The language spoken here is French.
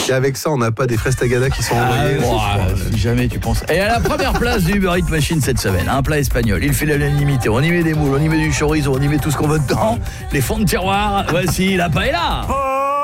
Et avec ça, on n'a pas des fraises tagada qui sont envoyées. Si jamais tu penses. Et à la première place du Uber Eats Machine cette semaine, un plat espagnol. Il fait l'unanimité. On y met des moules, on y met du chorizo, on y met tout ce qu'on veut dedans. Les fonds de tiroir. Voici la paella.